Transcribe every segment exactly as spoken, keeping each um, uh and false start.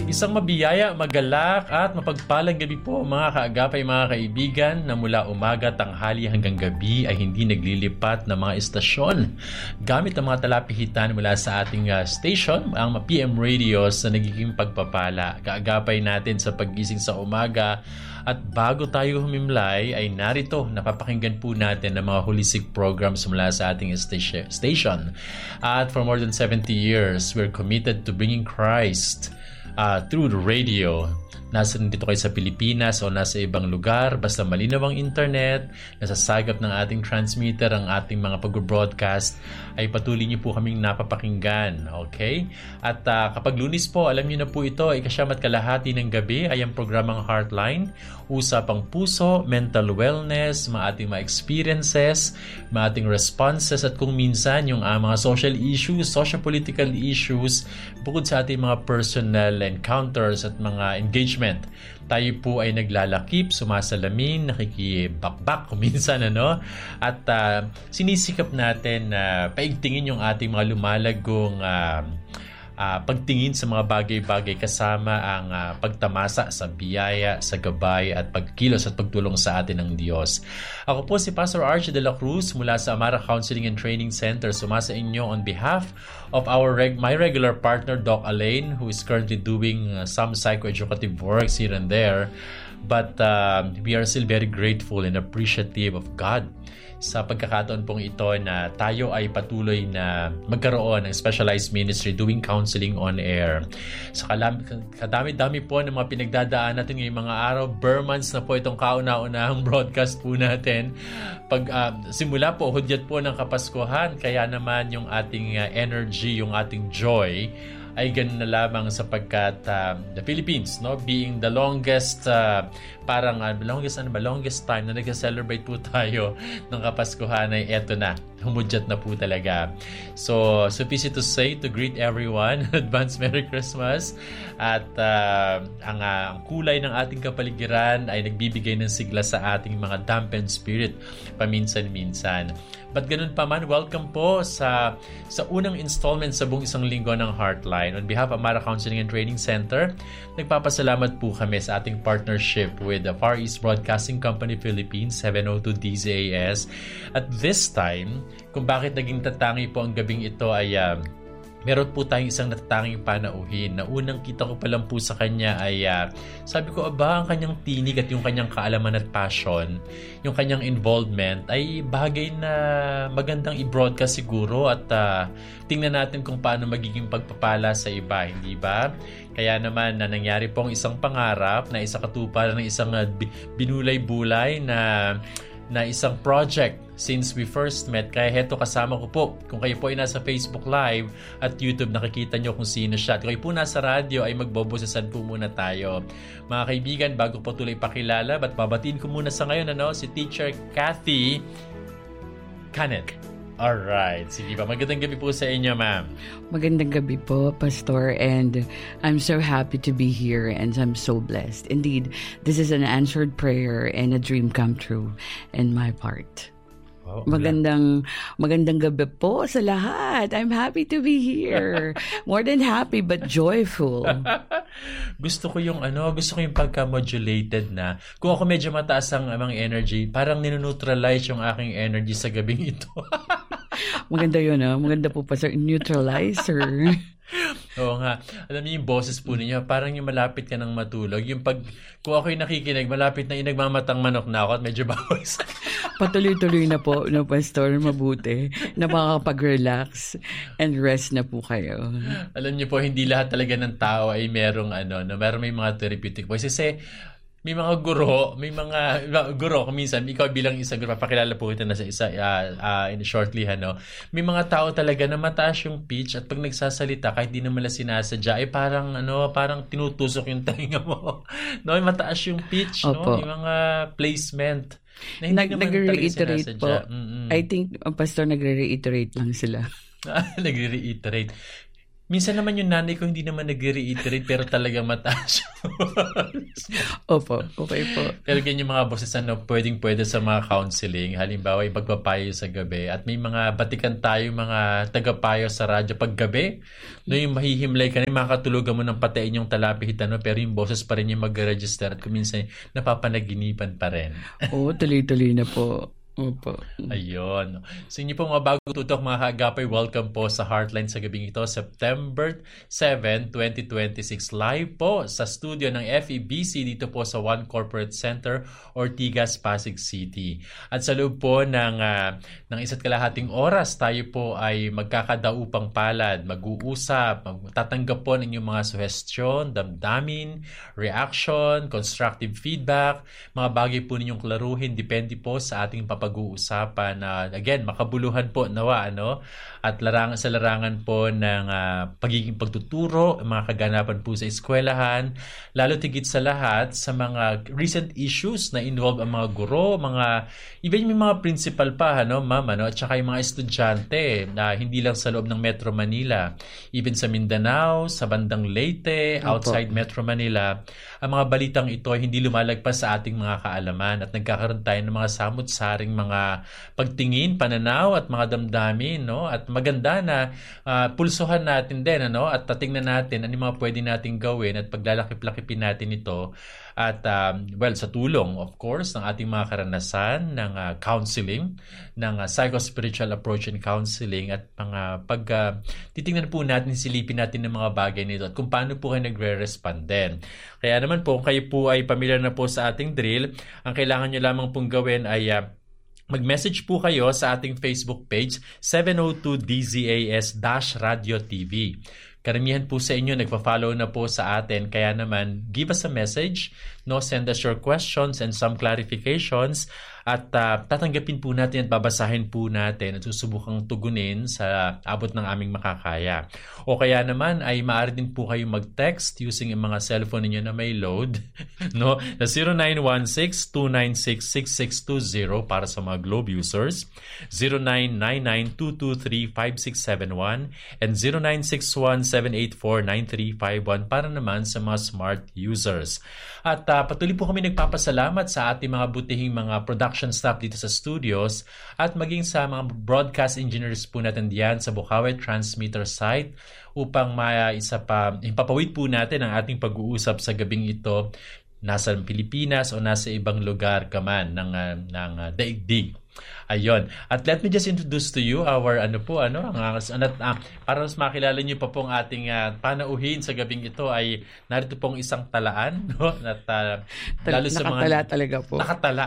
Isang mabiyaya, magalak at mapagpalang gabi po mga kaagapay, mga kaibigan na mula umaga, tanghali hanggang gabi ay hindi naglilipat na mga istasyon gamit ang mga talapihitan mula sa ating uh, station, ang P M radios na nagiging pagpapala. Kaagapay natin sa paggising sa umaga at bago tayo humimlay ay narito, napapakinggan po natin ang mga holistic programs mula sa ating station. At for more than seventy years, we're committed to bringing Christ Uh, through the radio. Nasa dito kayo sa Pilipinas o nasa ibang lugar, basta malinaw ang internet, nasasagap ng ating transmitter ang ating mga pag-broadcast, ay patuloy niyo po kaming napapakinggan. Okay? At uh, kapag Lunes po, alam niyo na po ito, ikasyam at kalahati ng gabi ay ang programang Heartline, usapang puso, mental wellness, mga ating mga experiences, mga ating responses, at kung minsan yung uh, mga social issues, social-political issues, bukod sa ating mga personal encounters at mga engagement, tayo po ay naglalakip, sumasalamin, nakikibakbak kung minsan, ano, at uh, sinisikap natin na uh, paigtingin yung ating mga lumalagong uh, uh, pagtingin sa mga bagay-bagay kasama ang uh, pagtamasa sa biyaya, sa gabay at pagkilos at pagtulong sa atin ng Diyos. Ako po si Pastor Archie de la Cruz mula sa Amara Counseling and Training Center. Sumasa inyo on behalf of our reg- my regular partner, Doc Alain, who is currently doing uh, some psychoeducative works here and there. But uh, we are still very grateful and appreciative of God sa pagkakataon pong ito na tayo ay patuloy na magkaroon ng specialized ministry doing counseling on air. Sa kalam- kadami-dami po ng mga pinagdadaan natin ngayong mga araw, bare months na po itong kauna-unahang broadcast po natin. Pag uh, simula po, hudyat po ng Kapaskuhan, kaya naman yung ating uh, energy, yung ating joy ay ganun na lamang sapagkat uh, the Philippines, no, being the longest uh, parang uh, longest ano ba longest time na nag-celebrate po tayo ng Kapaskuhan ay eto na, humudyat na po talaga. So sufficient to say to greet everyone, advance Merry Christmas, at uh, ang, uh, ang kulay ng ating kapaligiran ay nagbibigay ng sigla sa ating mga dampened spirit paminsan-minsan. But ganun pa man, welcome po sa sa unang installment sa buong isang linggo ng Heartline. On behalf of Amara Counseling and Training Center, nagpapasalamat po kami sa ating partnership with the Far East Broadcasting Company Philippines, seven oh two D Z A S. At this time, kung bakit naging tatangi po ang gabing ito ay uh, meron po tayong isang natatanging panauhin na unang kita ko pa lang po sa kanya ay uh, sabi ko, aba, ang kanyang tinig at yung kanyang kaalaman at passion, yung kanyang involvement ay bagay na magandang i-broadcast siguro at uh, tingnan natin kung paano magiging pagpapala sa iba, hindi ba? Kaya naman na nangyari pong isang pangarap na isa katuparan ng isang uh, binulay-bulay na na isang project since we first met. Kaya heto, kasama ko po. Kung kayo po ay nasa Facebook Live at YouTube, nakikita nyo kung sino siya. At kung kayo po nasa radio, ay magbobosasan po muna tayo. Mga kaibigan, bago po tuloy pakilala, ba't babatiin ko muna sa ngayon, ano, si Teacher Kathy Canet. Alright. Sige ba? Magandang gabi po sa inyo, ma'am. Magandang gabi po, Pastor. And I'm so happy to be here and I'm so blessed. Indeed, this is an answered prayer and a dream come true in my part. Wow, magandang magandang gabi po sa lahat. I'm happy to be here. More than happy but joyful. Gusto ko yung ano, gusto ko yung pagka-modulated na. Kung ako medyo mataas ang amang energy, parang nineutralize yung aking energy sa gabing ito. Maganda yun, ah. Maganda po pa, sir. Neutralizer. Oo nga. Alam niyo yung boses po ninyo, parang yung malapit ka ng matulog. Yung pag, kung ako yung nakikinig, malapit na yung nagmamatang manok na ako at medyo bawal sa... Patuloy-tuloy na po, no, Pastor, mabuti. Na makakapag-relax and rest na po kayo. Alam niyo po, hindi lahat talaga ng tao ay merong ano, no, meron may mga therapeutic voice. Kasi may mga guro, may mga guro, kung minsan, ikaw bilang isang guro, papakilala po kita na sa isa uh, uh, in shortly, ano, may mga tao talaga na mataas yung pitch at pag nagsasalita, kahit di naman lang sinasadya, ay parang, ano, parang tinutusok yung tainga mo. No, mataas yung pitch, Opo. No, yung mga placement. Na Nag, nagre-reiterate po. Mm-mm. I think, uh, Pastor, nagre-reiterate lang sila. Nagre-reiterate. Minsan naman yung nanay ko hindi naman nag-reiterate pero talagang mataas. Opo, okay po. Pero ganyan yung mga boses ano, pwedeng pwede sa mga counseling. Halimbawa, yung pagpapayo sa gabi. At may mga batikan tayo, mga tagapayo sa radyo paggabi. No, yung mahihimlay ka na, makakatulugan mo ng patain yung talapihitan mo, pero yung boses pa rin yung mag-register at kuminsan napapanaginipan pa rin. Oo, tuloy-tuloy na po. Opo. Ayun. Sa inyo po mga bagong tutok, mga kaagapay, welcome po sa Heartline sa gabing ito, September seventh, twenty twenty-six. Live po sa studio ng F E B C dito po sa One Corporate Center, Ortigas, Pasig City. At sa loob po ng, uh, ng isa't kalahating oras, tayo po ay magkakadaupang palad, mag-uusap, tatanggap po ng inyong mga suhestyon, damdamin, reaction, constructive feedback, mga bagay po ninyong klaruhin, depende po sa ating papag pag-uusapan na uh, again makabuluhan po nawa ano at larangan sa larangan po ng uh, pagiging pagtuturo, mga kaganapan po sa eskwelahan, lalo tigit sa lahat sa mga recent issues na involve ang mga guro, mga even yung mga principal pa ano ma'am ano at saka yung mga estudyante na uh, hindi lang sa loob ng Metro Manila, even sa Mindanao, sa bandang Leyte, outside Opo. Metro Manila, ang mga balitang ito ay hindi lumalagpas sa ating mga kaalaman at nagkakaroon tayo ng mga samut-saring mga pagtingin, pananaw at mga damdamin, no? At maganda na uh, pulsuhan natin din, ano? At tatingnan natin ano yung mga pwede nating gawin at paglalakip-lakipin natin ito. At um, well, sa tulong of course ng ating mga karanasan ng uh, counseling, ng uh, psycho-spiritual approach and counseling at mga pag uh, titingnan po natin, silipin natin ng mga bagay nito at kung paano po kayo nagre-respond din. Kaya naman po, kung kayo po ay familiar na po sa ating drill, ang kailangan nyo lamang pong gawin ay uh, mag-message po kayo sa ating Facebook page seven oh two D Z A S Radio T V. Karamihan po sa inyo nagpa-follow na po sa atin, kaya naman give us a message, no, send us your questions and some clarifications at uh, tatanggapin po natin at babasahin po natin at susubukang tugunin sa abot ng aming makakaya. O kaya naman ay maaari din po kayong mag-text using ang mga cellphone ninyo na may load, no, na zero nine one six two nine six six six two zero para sa mga Globe users, zero nine nine nine two two three five six seven one and zero nine six one seven eight four nine three five one para naman sa mga smart users. At uh, patuloy po kami nagpapasalamat sa ating mga butihing mga production staff dito sa studios at maging sa mga broadcast engineers po natin diyan sa Bukawi Transmitter site upang maisa pa, ipapawid po natin ang ating pag-uusap sa gabing ito nasa Pilipinas o nasa ibang lugar ka man ng, uh, ng uh, daigdig. Ayun. At let me just introduce to you our ano po ano ang uh, uh, para mas makilala niyo pa pong ating uh, panauhin sa gabing ito ay narito pong isang talaan, no? At uh, lalo sa mga nakatala talaga po. Nakatala.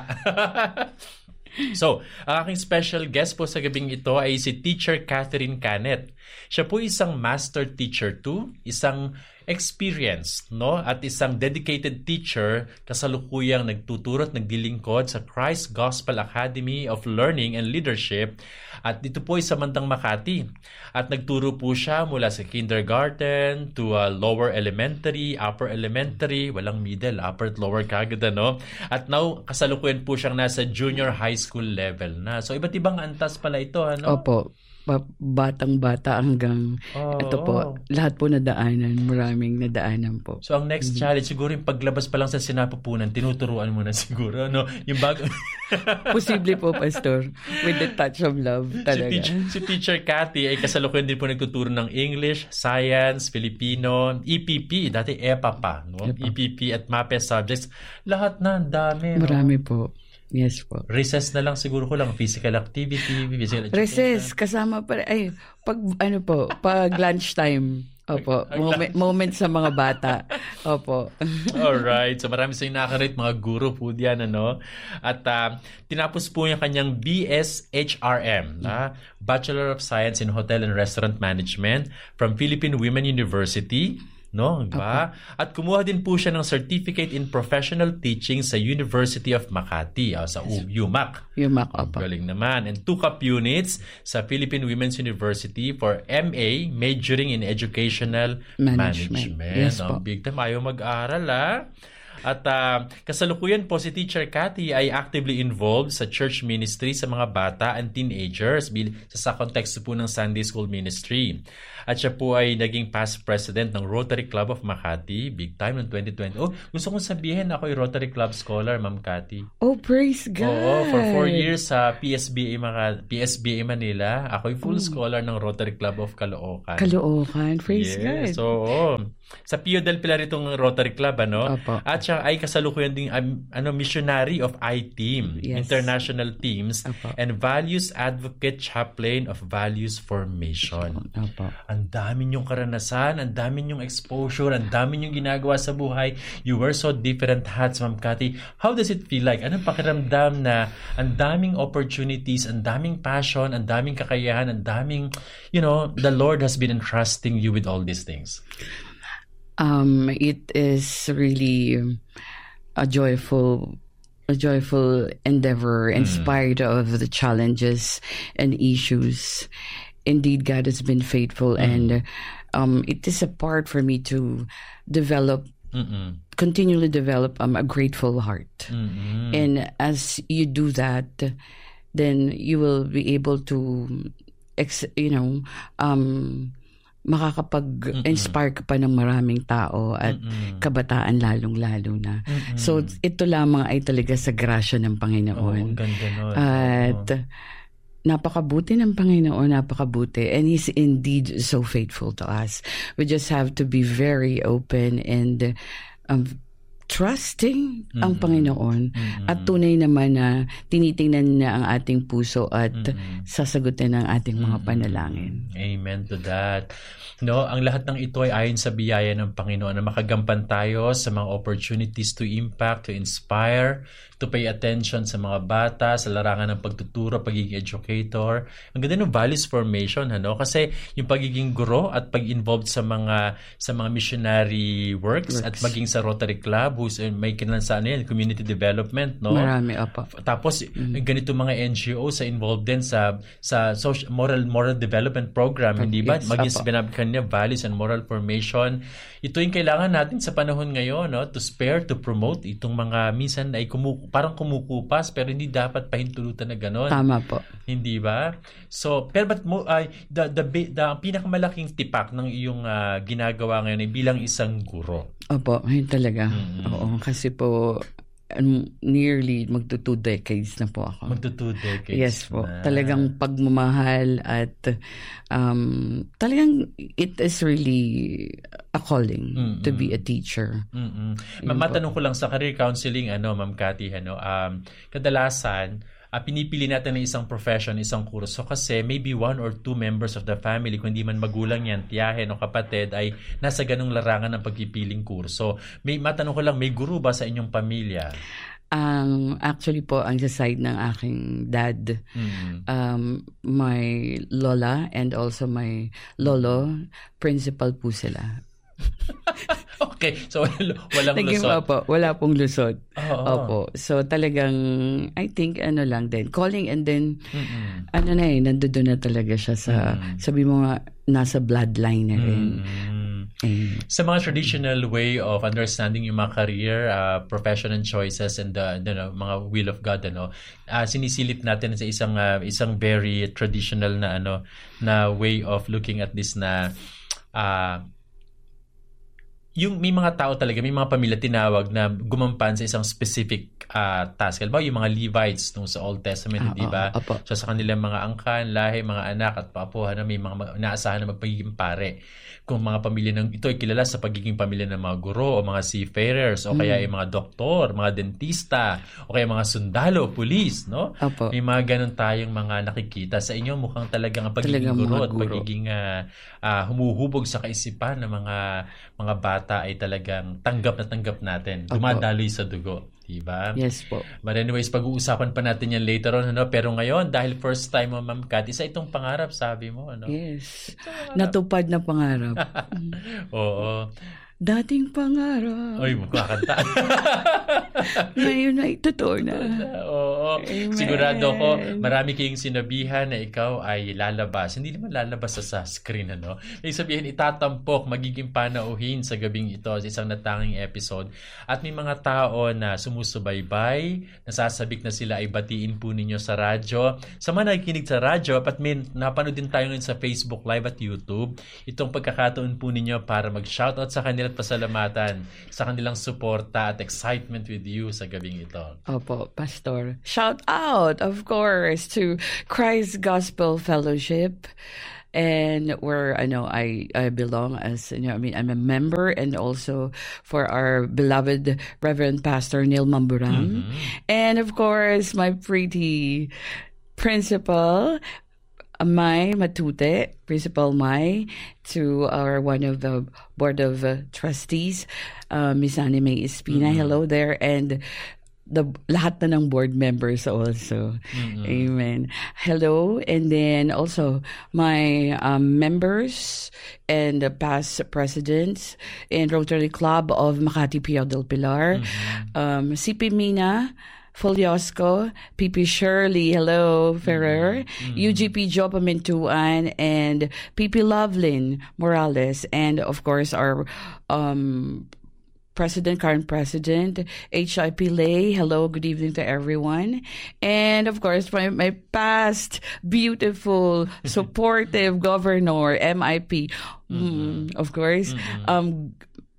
So, ang aking special guest po sa gabing ito ay si Teacher Catherine Canet. Siya po isang master teacher too, isang experienced, no, at isang dedicated teacher kasalukuyang nagtuturo at nagdilingkod sa Christ Gospel Academy of Learning and Leadership at dito po ay sa Mandang Makati. At nagturo po siya mula sa kindergarten to uh, lower elementary, upper elementary, walang middle, upper at lower kagad, no? At now, kasalukuyan po siyang nasa junior high school level na. So, iba't ibang antas pala ito, ano? Opo. Batang-bata hanggang oh, ito po, oh. Lahat po nadaanan, maraming nadaanan po. So ang next mm-hmm. challenge siguro yung paglabas pa lang sa sinapupunan, tinuturuan mo na siguro, no? Yung bago Posible po, Pastor, with the touch of love talaga. Si Teacher, si Teacher Cathy ay kasalukuyan din po nagtuturo ng English, Science, Filipino, E P P, dati E P A pa, no? E P A. E P P at MAPE subjects. Lahat na, dami, no? Marami po. Yes po. Recess na lang siguro ko lang, physical activity, physical education. Recess, kasama pa, ay, pag, ano po, pag lunchtime. Opo, moment, moment sa mga bata. Opo. Alright, so marami sa inyo nakarate, mga guro po diyan, ano? At uh, tinapos po yung kanyang B S H R M, uh, Bachelor of Science in Hotel and Restaurant Management from Philippine Women University. No, ba? Okay. At kumuha din po siya ng Certificate in Professional Teaching sa University of Makati, o sa U M A C. U M A C, opo. Galing naman. And took up units sa Philippine Women's University for M A, majoring in Educational Management. Management. Yes, oh, po. Big time. Ayaw mag-aral, ah. At uh, kasalukuyan po si Teacher Cathy ay actively involved sa church ministry sa mga bata and teenagers sa konteksto po ng Sunday School Ministry. At siya po ay naging past president ng Rotary Club of Makati, big time noong twenty twenty. Oh, gusto kong sabihin, ako ay Rotary Club Scholar, Ma'am Cathy. Oh, praise God! Oo, for four years sa P S B A, Maka, P S B A Manila, ako ay full oh. scholar ng Rotary Club of Caloocan. Caloocan, praise yes, God! So, oh. Sa Pio del Pilar itong Rotary Club, ano? Opo. At siya ay kasalukuyan ding um, ano, missionary of I-Team, yes. International Teams, Opo. and Values Advocate Chaplain of Values Formation. Opo. Ang dami niyong karanasan, ang dami niyong exposure, ang dami niyong ginagawa sa buhay. You wear so different hats, Ma'am Cathy. How does it feel like? Anong pakiramdam na ang daming opportunities, ang daming passion, ang daming kakayahan, ang daming, you know, the Lord has been entrusting you with all these things? Um, it is really a joyful, a joyful endeavor, inspired mm. of the challenges and issues. Indeed, God has been faithful, mm. and um, it is a part for me to develop, Mm-mm. continually develop um, a grateful heart. Mm-mm. And as you do that, then you will be able to, ex- you know, um. makakapag-inspire ka pa ng maraming tao at Mm-mm. kabataan lalong-lalo na. Mm-mm. So, ito lamang ay talaga sa grasya ng Panginoon. Oh, ganda nun. At oh. napakabuti ng Panginoon, napakabuti. And He's indeed so faithful to us. We just have to be very open and um, trusting mm-hmm. ang Panginoon mm-hmm. at tunay naman na tinitingnan niya ang ating puso at mm-hmm. sasagutin ang ating mga panalangin. Amen to that. No, ang lahat ng ito ay ayon sa biyaya ng Panginoon na makagampan tayo sa mga opportunities to impact, to inspire, to pay attention sa mga bata, sa larangan ng pagtuturo, pagiging educator. Ang ganda ng values formation, ano? Kasi yung pagiging guro at pag-involved sa mga sa mga missionary works, works. At maging sa Rotary Club, who's may kinalansaan yan, community development, no? Marami, apa. Tapos mm-hmm. ganito mga N G O sa involved din sa sa social, moral moral development program, But, hindi ba? Yes, maging sa binabi kanina, values and moral formation. Ito yung kailangan natin sa panahon ngayon, no? To spare, to promote itong mga minsan ay kumu, parang kumukupas pero hindi dapat pahintulutan na gano'n. Tama po. Hindi ba? So, pero but mo ay uh, the, the the pinakamalaking tipak ng iyong uh, ginagawa ngayon ay bilang isang guro. Opo, ayun talaga. Mm-hmm. Oo, kasi po um, nearly magto two decades na po ako. Magto two decades. Yes po. Na. Talagang pagmamahal at um, talagang it is really a calling mm-hmm. to be a teacher. Mm-hmm. Matanong ko lang sa career counseling, ano, Ma'am Cathy, ano, um, kadalasan, uh, pinipili natin ng isang profession, isang kurso kasi maybe one or two members of the family, kung di man magulang yan, tiyahin o kapatid, ay nasa ganung larangan ng pagpipiling kurso. May matanong ko lang, may guru ba sa inyong pamilya? Ang um, actually po ang sa side ng aking dad, mm-hmm. um, my lola and also my lolo, principal po sila. Okay, so walang Naging lusot. Opo, wala pong lusot. Oh, Opo. So talagang, I think, ano lang din, calling and then, mm-hmm. ano na eh, nandoon na talaga siya sa, mm-hmm. sabi mo nga, nasa bloodline na rin. Mm-hmm. Mm. Sa mga traditional way of understanding yung mga career, uh, profession and choices and the, the know, mga will of God, ano, uh, sinisilip natin sa isang uh, isang very traditional na ano na way of looking at this na uh, yung may mga tao talaga, may mga pamilya tinawag na gumampan sa isang specific uh, task. Halimbawa, yung mga Levites nung sa Old Testament, di ba? So sa kanilang mga angkan, lahi, mga anak at papuhan na may mga inaasahan na magpagiging pare. Kung mga pamilya ng ito ay kilala sa pagiging pamilya ng mga guro o mga seafarers o kaya mm. yung mga doktor, mga dentista o kaya mga sundalo, pulis, no? Opo. May mga ganun tayong mga nakikita. Sa inyo mukhang talagang ang pagiging talagang guro at pagiging uh, uh, humuhubog sa kaisipan ng mga mga bata ay talagang tanggap na tanggap natin. Dumadaloy sa dugo. Diba? Yes po. But anyways, pag-uusapan pa natin yan later on. Ano? Pero ngayon, dahil first time mo, Ma'am Cathy, sa itong pangarap, sabi mo. Ano? Yes. Natupad na pangarap. Oo. Dating pangarap. Oy, magkakanta. Ngayon ay totoo na. Oo. Oo. Amen. Sigurado ko, marami kayong sinabihan na ikaw ay lalabas. Hindi naman lalabas sa, sa screen, ano? Ibig sabihin, itatampok, magiging panauhin sa gabing ito sa isang natanging episode. At may mga tao na sumusubaybay, nasasabik na sila ay batiin po ninyo sa radyo. Sa mga nakikinig sa radyo, at may napanood din tayo ngayon sa Facebook Live at YouTube, itong pagkakataon po ninyo para mag-shoutout sa kanila at pasalamatan sa kanilang suporta at excitement with you sa gabing ito. Opo, Pastor. Shout out, of course, to Christ Gospel Fellowship. And where I know I, I belong as, you know, I mean, I'm a member, and also for our beloved Reverend Pastor Neil Mamburang. Mm-hmm. And of course, my pretty principal, Mai Matute, Principal Mai, to our one of the Board of uh, Trustees, uh, Miss Annie May Espina. Mm-hmm. Hello there. And the lahat na ng board members also. Mm-hmm. Amen. Hello. And then also my um, members and uh, past presidents in Rotary Club of Makati Pio del Pilar, mm-hmm. um, C P Mina Foliosco, P P Shirley, hello, Ferrer, mm-hmm. U G P Joe Pamintuan, and P P Lovelyn Morales, and of course our um, President, current President, H I P Lay, hello, good evening to everyone. And of course, my, my past beautiful, supportive governor, M I P, mm-hmm. mm, of course, mm-hmm. um,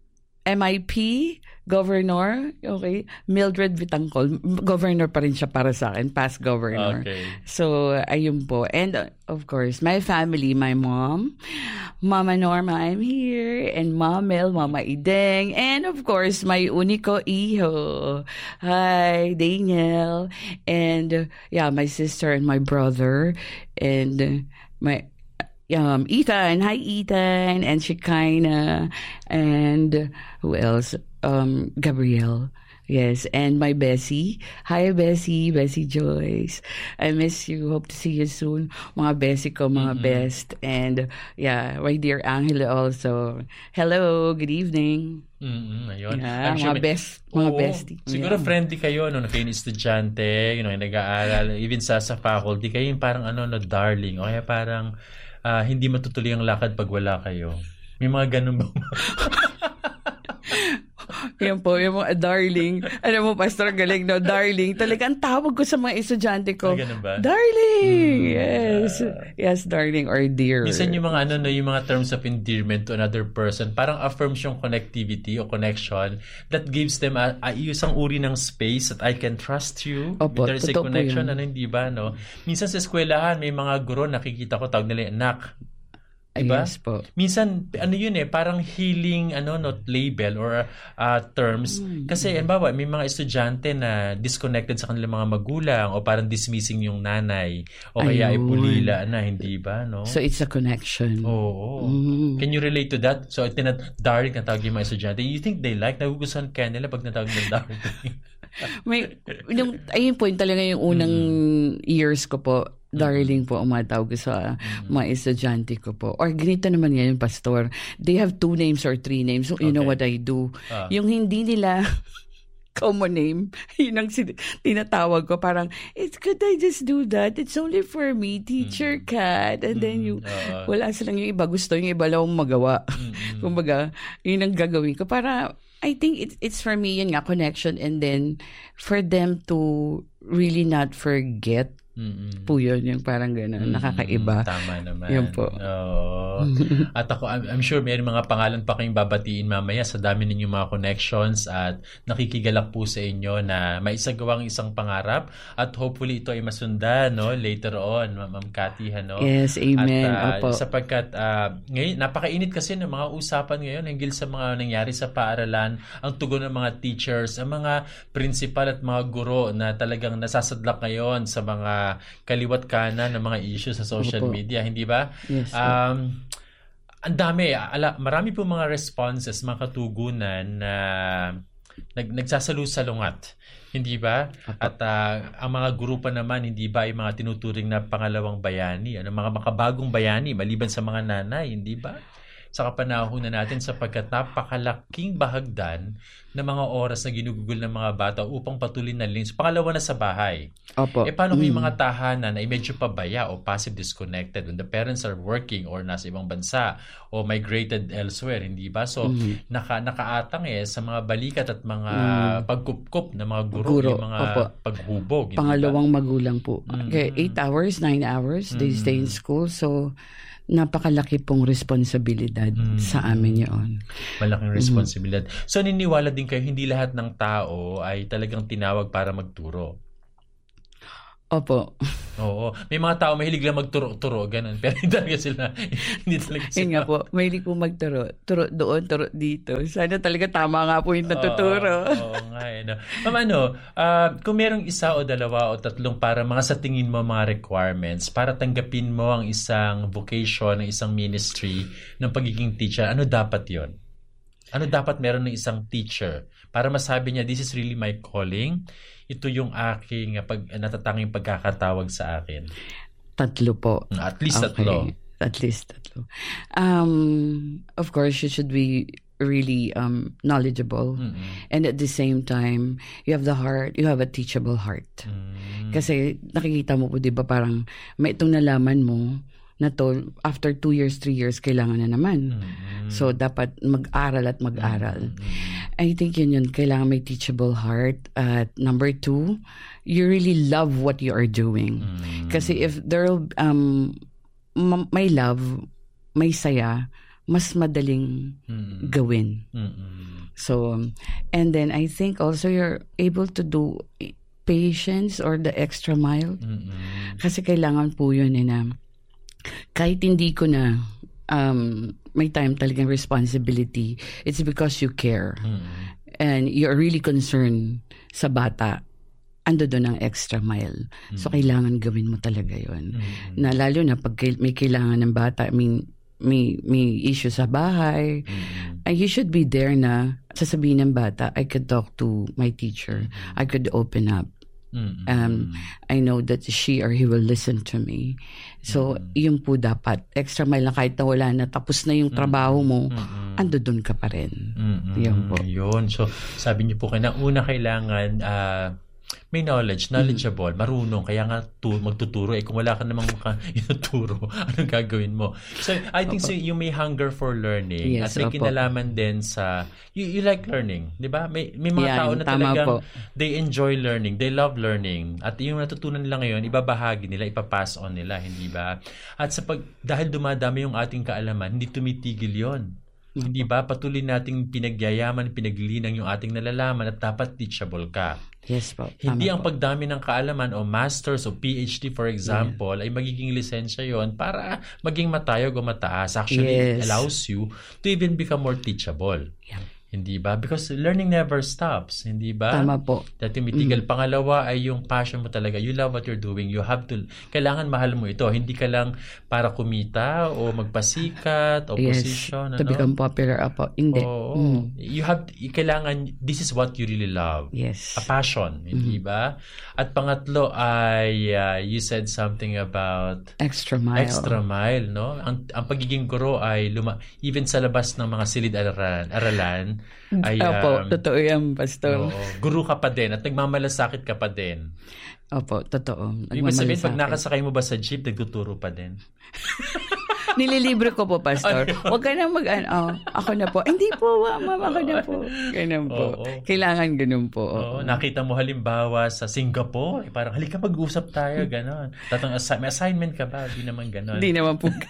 M I P, Governor, okay, Mildred Vitangcol, governor pa rin siya para sa akin, past governor. Okay. So, ayun po. And uh, of course, my family, my mom, Mama Norma, I'm here, and Mama Mel, Mama Ideng, and of course, my unico iho. Hi, Daniel. And uh, yeah, my sister and my brother, and uh, my Um, Ethan, hi Ethan, and Shekinah, and who else? Um, Gabrielle, yes, and my Bessie. Hi Bessie, Bessie Joyce. I miss you. Hope to see you soon. Mga Bessie ko, mga mm-hmm. best, and yeah, my dear Angela also. Hello, good evening. Mm-hmm, ayun. Yeah, sure mga may, best, mga oo, bestie. Siguro yeah. friendly kayo no, kayo ni estudyante, you know, nag-aaral, even sa sa faculty, kayo yung parang ano, no, darling, o kaya parang uh, hindi matutuloy ang lakad pag wala kayo. May mga ganun ba? Yan po, yung mga darling. Alam mo, Pastor, galing, no? Darling. Talagang tawag ko sa mga estudyante ko. Ah, ganun ba? Darling! Mm, yes. uh, yes, darling or dear. Minsan yung mga, ano, no, yung mga terms of endearment to another person, parang affirms yung connectivity o connection that gives them a, a isang uri ng space that I can trust you. Opo, there's a connection, ano, hindi ba, no? Minsan sa eskwelahan, may mga guro, nakikita ko, tawag nila, anak. Diba? Yes po. Minsan, ano yun eh, parang healing, ano, not label or uh, terms. Mm-hmm. Kasi, halimbawa, may mga estudyante na disconnected sa kanilang mga magulang o parang dismissing yung nanay o kaya ay pulila na, hindi ba, no? So, it's a connection. Oo. Mm-hmm. Can you relate to that? So, tinat darling na tawag yung mga estudyante. You think they like? Nagugustuhan kaya nila pag natawag ng darling? May, yung, ayun po, yung talaga yung unang mm-hmm. years ko po, darling po ang matawag sa mm-hmm. mga estudyante ko po. Or ganito naman ngayon, Pastor. They have two names or three names. So, you okay. know what I do? Uh. Yung hindi nila common name, yun ang sin- tinatawag ko. Parang, it's good I just do that. It's only for me, Teacher mm-hmm. Kat. And mm-hmm. then yung, uh. wala silang yung iba. Gusto yung iba lang magawa. Mm-hmm. Kumbaga, yun ang gagawin ko. Para, I think it, it's for me, yun nga, connection. And then, for them to really not forget mm-hmm. po yun, yung parang gano'n, mm-hmm. nakakaiba. Tama naman. Yun po. Oo. At ako, I'm, I'm sure may mga pangalan pa kayong babatiin mamaya sa dami ninyong mga connections at nakikigalak po sa inyo na maisagawang isang pangarap at hopefully ito ay masundan, no, later on, Ma'am Cathy, no? Yes, amen. At uh, Opo. sapagkat uh, ngayon, napakainit kasi ng mga usapan ngayon hinggil sa mga nangyari sa paaralan, ang tugon ng mga teachers, ang mga principal at mga guro na talagang nasasadlak ngayon sa mga kaliwat kanan ng mga issues sa social Opo. Media, hindi ba? Yes. Um, ang dami, ala, marami po mga responses, mga katugunan na nag, nagsasalu-salungat, hindi ba? Opo. At uh, ang mga grupo naman, hindi ba ay mga tinuturing na pangalawang bayani, ano, mga makabagong bayani, maliban sa mga nanay, hindi ba? sa kapanahunan natin sapagkat napakalaking bahagdan ng mga oras na ginugugol ng mga bata upang patuloy na linis. Pangalawa na sa bahay. Opo. Eh paano kung yung mga tahanan ay medyo pabaya o passive disconnected when the parents are working or nasa ibang bansa o migrated elsewhere, hindi ba? So, mm-hmm. naka, nakaatang eh sa mga balikat at mga mm. pagkupkup ng mga guro, guro. Yung mga Opo. paghubog. Pangalawang ba? Magulang po. Mm-hmm. Okay, eight hours, nine hours, they mm-hmm. stay in school. So, napakalaki pong responsibilidad mm. sa amin yun. Malaking responsibilidad. Mm. So, niniwala din kayo, hindi lahat ng tao ay talagang tinawag para magturo? Opo. Oo. May mga tao mahilig lang magturo-turo, ganun. Pero hindi talaga sila. Hindi talaga sila. Yun nga po, mahilig po magturo. Turo doon, turo dito. Sana talaga tama nga po yung natuturo. Oo, oo nga. Eh, no. Ma'am, ano, uh, kung merong isa o dalawa o tatlong para mga sa tingin mo mga requirements para tanggapin mo ang isang vocation, ang isang ministry ng pagiging teacher, ano dapat yon? Ano dapat meron ng isang teacher para masabi niya, this is really my calling? Ito yung aking pag, natatanging pagkakatawag sa akin. Tatlo po. At least okay. tatlo. At least tatlo. Um, of course, you should be really um, knowledgeable. Mm-hmm. And at the same time, you have the heart, you have a teachable heart. Mm-hmm. Kasi nakikita mo po, di ba, parang may itong nalaman mo na to, after two years, three years, kailangan na naman. Mm-hmm. So, dapat mag-aral at mag-aral. Mm-hmm. I think yun yun, kailangan may teachable heart. At number two, you really love what you are doing. Mm-hmm. Kasi if there'll, um, ma- may love, may saya, mas madaling mm-hmm. gawin. Mm-hmm. So, and then I think also you're able to do patience or the extra mile. Mm-hmm. Kasi kailangan po yun eh na kahit hindi ko na um, may time talagang responsibility, it's because you care. Mm-hmm. And you're really concerned sa bata. Ando doon ang extra mile. Mm-hmm. So, kailangan gawin mo talaga yun. Mm-hmm. Na lalo na pag may kailangan ng bata, I mean, may, may issue sa bahay, mm-hmm. and you should be there na sasabihin ng bata, I could talk to my teacher. Mm-hmm. I could open up. Mm-hmm. Um, I know that she or he will listen to me. So, mm-hmm. yun po dapat. Extra mile na kahit na wala na, tapos na yung trabaho mo, mm-hmm. ando doon ka pa rin. Mm-hmm. Yun po. Yun. So, sabi niyo po kayo na una kailangan uh, may knowledge, knowledgeable, marunong, kaya nga tu- magtuturo. Eh, kung wala ka namang ituturo, anong gagawin mo? So, I think so, you may hunger for learning. Yes, at may opo. Kinalaman din sa, you, you like learning, di ba? May, may mga yeah, tao na talagang, po. They enjoy learning, they love learning. At yung natutunan nila ngayon, ibabahagi nila, ipapass on nila, hindi ba? At sa pag, dahil dumadami yung ating kaalaman, hindi tumitigil yon. Hindi ba? Patuloy nating pinagyayaman, pinaglilinang yung ating nalalaman at dapat teachable ka. Yes po. Hindi ang po. pagdami ng kaalaman o masters o P H D for example yeah. ay magiging lisensya yon para maging matayog o mataas. Actually, yes. It allows you to even become more teachable. Yeah. Hindi ba? Because learning never stops. Hindi ba? Tama po. Dati mitigal. Mm. Pangalawa ay yung passion mo talaga. You love what you're doing. You have to, kailangan mahal mo ito. Hindi ka lang para kumita o magpasikat o yes. position. To ano? become popular. Apo. Hindi. Oo. Mm. You have, kailangan, this is what you really love. Yes. A passion. Hindi mm. ba? At pangatlo ay, uh, you said something about extra mile. Extra mile, no? Ang, ang pagiging guro ay, luma, even sa labas ng mga silid-aralan, aralan, ay, Opo, um, totoo yan, Pastor. Oo, guru ka pa din at nagmamalasakit ka pa din. Opo, totoo. Ibig sabihin, pag nakasakay mo ba sa jeep, nagtuturo pa din? Nililibre ko po, Pastor. Huwag ka na mag, ano, ako na po. Hindi po, ma'am, ako na po. Ganun po. Oo, oo. Kailangan ganun po. Oo, nakita mo halimbawa sa Singapore, eh, parang halika mag-usap tayo, gano'n. Tatang assi- may assignment ka ba? Hindi naman gano'n. Hindi naman po.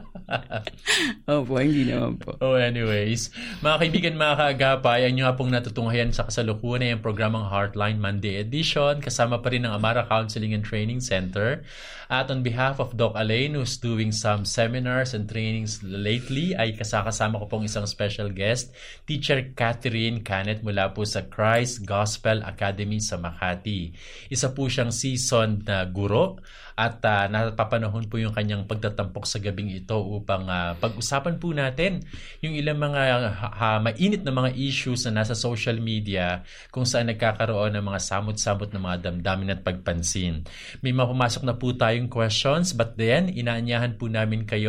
Opo, hindi naman po. Oh, anyways, mga kaibigan, mga kaagapay, ang nyo nga pong natutunghayan sa kasalukuyan ay ang programang Heartline Monday Edition. Kasama pa rin ng Amara Counseling and Training Center. At on behalf of Doc Alain, who's doing some seminars and trainings lately, ay kasakasama ko pong isang special guest, Teacher Catherine Canet mula po sa Christ Gospel Academy sa Makati. Isa po siyang seasoned na guro at uh, napapanahon po yung kanyang pagtatampok sa gabing ito upang uh, pag-usapan po natin yung ilang mga ha, ha, mainit na mga issues na nasa social media kung saan nagkakaroon ng mga samot-samot na mga damdamin at pagpansin. May mga pumasok na po tayong questions, but then inaanyahan po namin kayo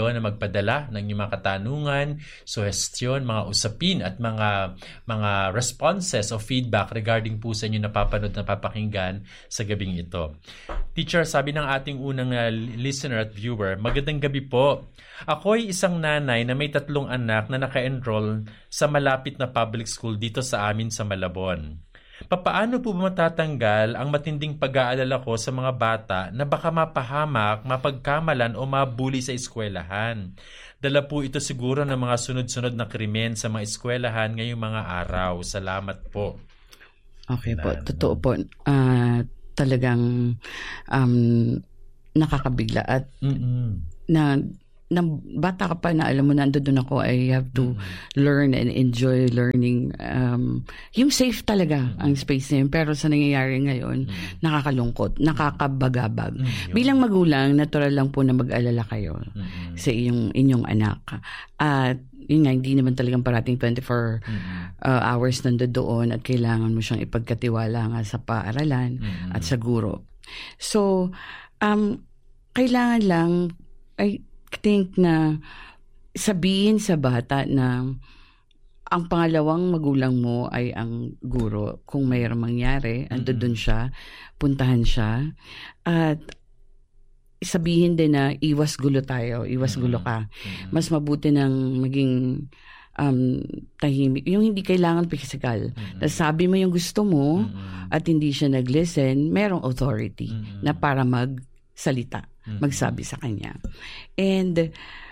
kayo na magpadala ng inyong mga katanungan, suggestion, mga usapin at mga mga responses o feedback regarding po sa inyo napapanood na napapakinggan sa gabing ito. Teacher, sabi ng ating unang uh, listener at viewer, magandang gabi po. Ako'y isang nanay na may tatlong anak na naka-enroll sa malapit na public school dito sa amin sa Malabon. Papaano po ba matatanggal ang matinding pag-aalala ko sa mga bata na baka mapahamak, mapagkamalan o mabuli sa eskwelahan? Dala po ito siguro ng mga sunod-sunod na krimen sa mga eskwelahan ngayong mga araw. Salamat po. Okay po, totoo po. Uh, talagang um, nakakabigla at Mm-mm. na na bata ka pa na alam mo na doon ako, I have to mm-hmm. learn and enjoy learning. Um, yung safe talaga mm-hmm. ang space na yun. Pero sa nangyayari ngayon, mm-hmm. nakakalungkot, nakakabagabag. Mm-hmm. Bilang magulang, natural lang po na mag-alala kayo mm-hmm. sa iyong, inyong anak. At yun nga, hindi naman talagang parating twenty-four mm-hmm. uh, hours nandoon at kailangan mo siyang ipagkatiwala nga sa paaralan mm-hmm. at sa guro. So, um, kailangan lang ay think na sabihin sa bata na ang pangalawang magulang mo ay ang guro. Kung mayroong mangyari, ando doon siya, puntahan siya. At sabihin din na iwas gulo tayo, iwas gulo ka. Mas mabuti ng maging um, tahimik. Yung hindi kailangan physical. Mm-hmm. Sabi mo yung gusto mo mm-hmm. at hindi siya nag-listen, merong authority mm-hmm. na para magsalita. Magsabi sa kanya. And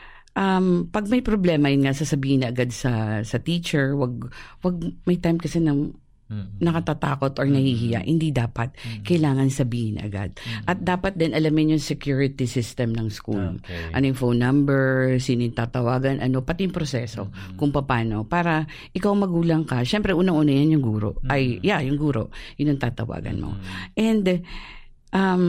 um, pag may problema, yun nga, sasabihin na agad sa sa teacher, wag, wag may time kasi nang mm-hmm. nakatatakot or nahihiya. Hindi dapat. Mm-hmm. Kailangan sabihin agad. Mm-hmm. At dapat din alamin yung security system ng school. Okay. Ano yung phone number, sino yung tatawagan, ano, pati yung proseso, mm-hmm. kung paano. Para ikaw magulang ka, syempre unang-una yan yung guro. Mm-hmm. Ay, yeah, yung guro. Yun ang tatawagan mo. Mm-hmm. And, um,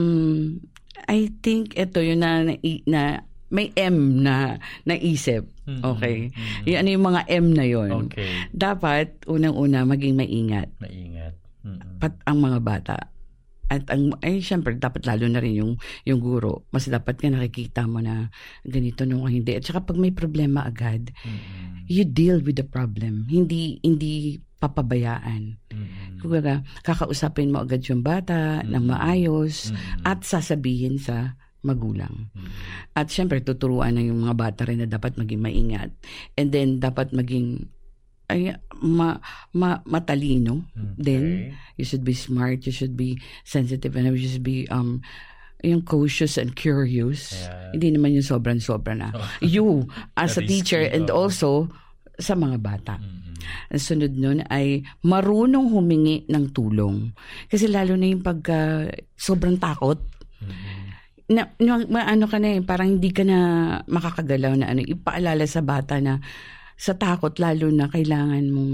I think ito yun na, na, na may M na naisip. Okay? Mm-hmm. Yung, ano yung mga M na yun. Okay. Dapat, unang-una, maging maingat. Maingat. Mm-hmm. Pat ang mga bata. At ang, ay, syempre, dapat lalo na rin yung, yung guro. Mas dapat ka nakikita mo na ganito nung hindi. At saka pag may problema agad, mm-hmm. you deal with the problem. Hindi, hindi papabayaan. Mm-hmm. Kung kakausapin mo agad yung bata mm-hmm. ng maayos mm-hmm. at sasabihin sa magulang. Mm-hmm. At syempre, tuturuan na yung mga bata rin na dapat maging maingat. And then, dapat maging ay, ma, ma, matalino. Okay. Then, you should be smart, you should be sensitive, and you should be um yung cautious and curious. Yeah. Hindi naman yung sobrang-sobra na. Oh. You, as a teacher, and also sa mga bata. Mm-hmm. Ang sunod nun ay marunong humingi ng tulong. Kasi lalo na yung pagka sobrang takot, mm-hmm. na, na ano ka na eh, parang hindi ka na makakagalaw na ano, ipaalala sa bata na sa takot lalo na kailangan mong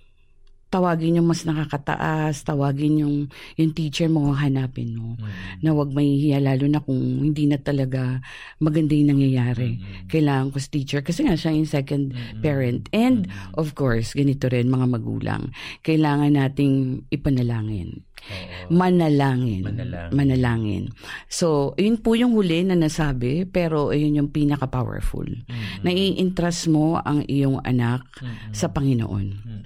tawagin yung mas nakakataas, tawagin yung, yung teacher mo, hanapin mo. Mm-hmm. Na wag mahihiya, lalo na kung hindi na talaga maganda yung nangyayari. Mm-hmm. Kailangan ko sa teacher, kasi nga siya yung second mm-hmm. parent. And, mm-hmm. of course, ganito rin, mga magulang. Kailangan nating ipanalangin. Oo. Manalangin. Manalangin. Manalangin. So, yun po yung huli na nasabi, pero yun yung pinaka-powerful. Mm-hmm. Nai-entrust mo ang iyong anak mm-hmm. sa Panginoon. Mm-hmm.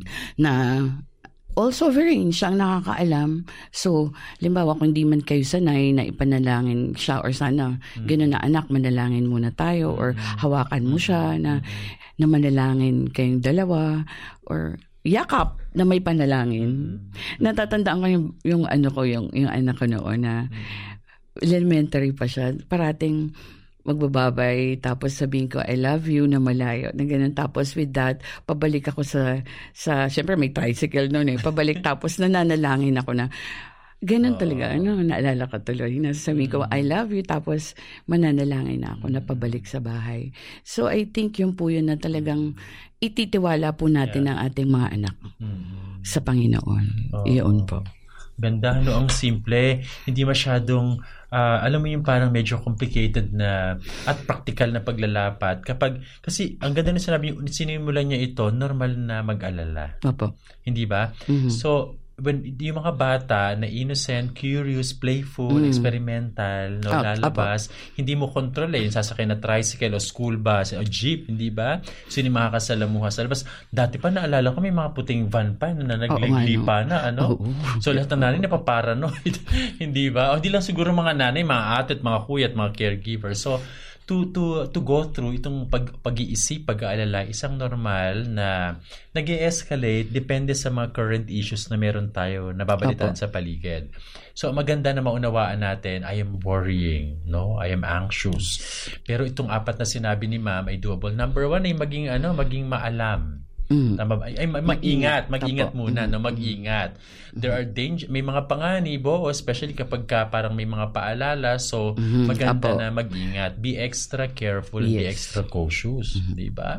Na also very siya ang nakakaalam. So, limbawa kung hindi man kayo sanay na ipanalangin siya or sana mm-hmm. gano'n na anak, manalangin muna tayo or hawakan mo siya na, na manalangin kayong dalawa or yakap na may panalangin. Mm-hmm. Natatandaan ko yung, yung ano ko, yung, yung anak ko noon na mm-hmm. elementary pa siya. Parating magbababay, tapos sabihin ko, I love you na malayo, na ganun. Tapos with that, pabalik ako sa, sa syempre may tricycle noon eh, pabalik tapos nananalangin ako na, ganun talaga, ano, naalala ko tuloy, nasasabihin ko, I love you, tapos mananalangin na ako na pabalik sa bahay. So I think yung po yun na talagang ititiwala po natin ang ating mga anak sa Panginoon. Oh. Iyon po. Ganda, no? Ang simple, hindi masyadong uh, alam mo yung parang medyo complicated na at practical na paglalapat kapag, kasi ang ganda na sinabi, sinimulan niya ito, normal na mag-alala. Opo. Hindi ba? Mm-hmm. So, when yung mga bata na innocent, curious, playful, Mm. experimental, no, Ah, lalabas, hindi mo control eh, yung sasakay na tricycle o school bus o jeep, hindi ba? So, yung makakasalamuha sa labas. Dati pa naalala ko may mga puting van pa na nagliglipa na, ano? Oo. So, lahat ng nanay napaparanoid. Hindi ba? O, hindi lang siguro mga nanay, mga ate at mga kuya at mga caregivers. So, to to to go through itong pag, pag-iisip, pag-aalala, isang normal na nag-e-escalate depende sa mga current issues na meron tayo nababalitaan sa paligid. So, maganda na maunawaan natin, I am worrying, no? I am anxious. Pero itong apat na sinabi ni Ma'am ay doable. Number one ay maging, ano, maging maalam. Mm. Tama ba? Ay, mag-ingat. Mag-ingat Apo. muna, Mm. no? Mag-ingat. There are danger. May mga panganib, o especially kapag ka parang may mga paalala. So, Mhm. maganda Apo. na mag-ingat. Be extra careful and be Yes. extra cautious. Di ba?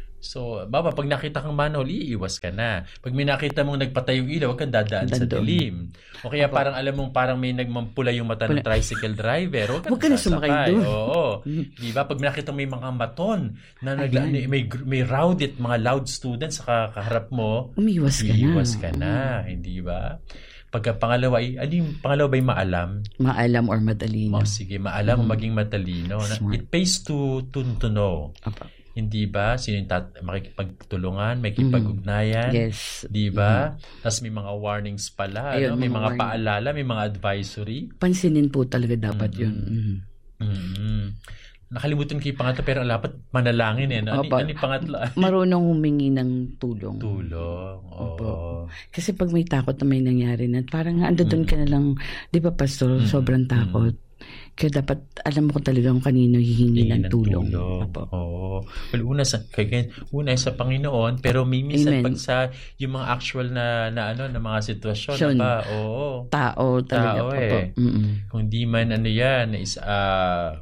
So, baba, pag nakita kang manhole, iiwas ka na. Pag may nakita mong nagpatay yung ilaw, huwag kang dadaan sa Dandon. dilim. O kaya Apo. parang alam mong parang may nagmampula yung mata ng Pula. tricycle driver. Huwag Huwag ka na sumakay sasakay. doon. Oo. Di ba? Pag nakita may mga maton na nagla- Ayan. may, may rowdy at mga loud students sa kaharap mo, Umiwas ka na. iiwas ka na. Hindi ba? Pagka pangalawa, ay, ano yung pangalawa ba yung maalam? Maalam or madalino. O sige, maalam, maging matalino. Na- Smart. It pays to, to, to know. Apa. Hindi ba? Sino yung tat- makikipagtulungan, makikipag-ugnayan? Yes. Di ba? Tapos may mga warnings pala. Ayun, Ano? May mga mga warning. paalala, may mga advisory. Pansinin po talaga dapat yun. Mhm. Mm-hmm. Nakalimutan ko yung pangatlo pero dapat manalangin eh. Ano, Opo. ano yung pangatlo? Marunong humingi ng tulong. Tulong. Oo. Opo. Kasi pag may takot na may nangyari na, parang ando doon ka na lang, di ba Pastor, sobrang takot. Kaya dapat alam mo ko talaga kung kanino hihingi ng tulong. Opo. Oo. Well, una sa kaya, una sa Panginoon, pero may minsan Amen. pag sa yung mga actual na na ano na mga sitwasyon Syon. na ba, oo. Tao talaga. Tao Opo. eh. Mm-mm. Kung di man ano yan, is ah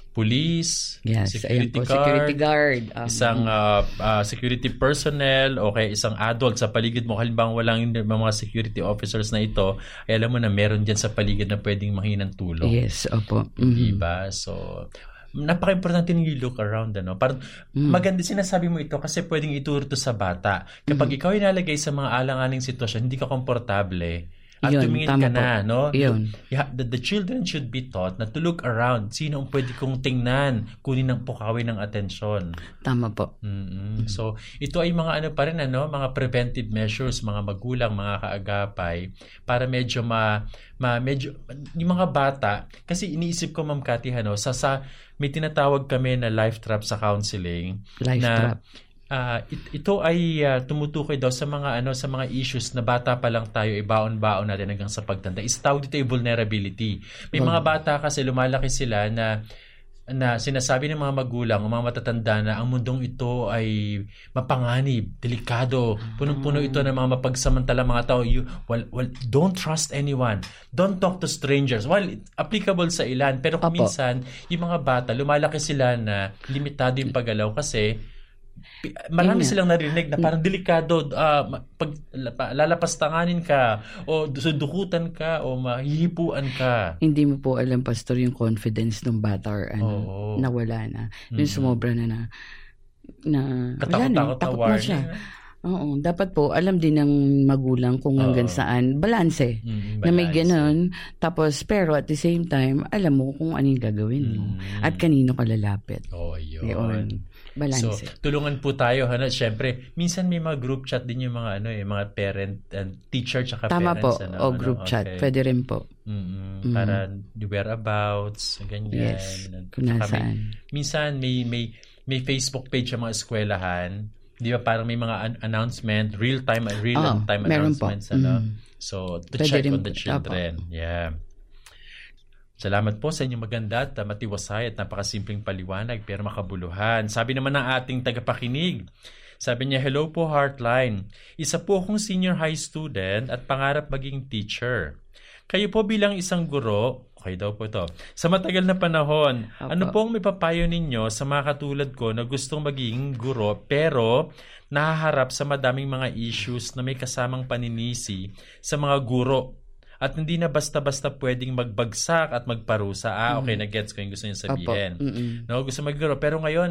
police, Yes, ayan security po, guard, security guard. Um, isang uh, uh, security personnel o kaya isang adult sa paligid mo, halimbawa walang mga security officers na ito, ay alam mo na meron dyan sa paligid na pwedeng mahingi ng tulong. Yes, opo. Mhm. Diba? So, napaka-importante ng you look around, ano? Parang Mm. maganda sinasabi mo ito kasi pwedeng ituro to sa bata. Kapag Mm. ikaw ay nalagay sa mga alanganing sitwasyon, hindi ka komportable. At Yun, tumingin tama ka na, po. no? Yun. You ha- the, the children should be taught na to look around. Sino ang pwede kong tingnan, kunin ng pukawin ng atensyon. Tama po. Mm-hmm. So, ito ay mga ano pa rin, ano, mga preventive measures, mga magulang, mga kaagapay, para medyo ma, ma medyo, yung mga bata, kasi iniisip ko, Ma'am Cathy, ano, sa, sa, may tinatawag kami na life trap sa counseling. Life na, trap. Uh, it, ito ay uh, tumutukoy daw sa mga ano sa mga issues na bata pa lang tayo ibaon-baon natin hanggang sa pagtanda. Is tawag dito ay vulnerability. May mga bata kasi lumalaki sila na na sinasabi ng mga magulang, ng mga matatanda na ang mundong ito ay mapanganib, delikado, punong-puno ito ng mga mapagsamantalang mga tao. You, well, well, don't trust anyone. Don't talk to strangers. Well, applicable sa ilan, pero kung Opo. minsan, yung mga bata, lumalaki sila na limitado yung paggalaw kasi marami Yun nga. silang narinig na parang delikado, ah, pag lalapastanganin ka o sudukutan ka o mahihipuan ka. Hindi mo po alam, Pastor, yung confidence ng bata or ano, Oo. nawala na. Yung sumobra na na, na wala na, Katakot-takot na takot na warning. siya. Oo, dapat po, alam din ng magulang kung hanggang Oo. saan, balanse. Mm, Na may balance. ganun, tapos, pero at the same time, alam mo kung ano yung gagawin mo. Mm. At kanino ka lalapit. Oh, yun. Yun. So, Balanse. tulungan po tayo, ano, syempre, minsan may mga group chat din yung mga ano eh, mga parent and teacher tsaka Tama po. parents ano, O ano, group chat. okay. Pwede rin po. Mm-mm. Mm. Para whereabouts, ganyan. Yes. At Kung saka may- nasaan. minsan may may may Facebook page sa mga eskwelahan. Di ba parang may mga an- announcement, real-time real Oo, time meron po. announcements ano. Mm. So to Pwede check rin on the po. children. Yeah. Salamat po sa inyong maganda at uh, matiwasay at napakasimpleng paliwanag pero makabuluhan. Sabi naman ng ating tagapakinig, sabi niya, hello po Heartline. Isa po akong senior high student at pangarap maging teacher. Kayo po bilang isang guro, okay daw po ito, sa matagal na panahon, Opo. ano pong may papayo ninyo sa mga katulad ko na gustong maging guro pero nahaharap sa madaming mga issues na may kasamang paninisi sa mga guro? At hindi na basta-basta pwedeng magbagsak at magparusa. Ah, okay, na-gets ko yung gusto niyo sabihin. Opo. Mm-mm. No, gusto magguro. Pero ngayon,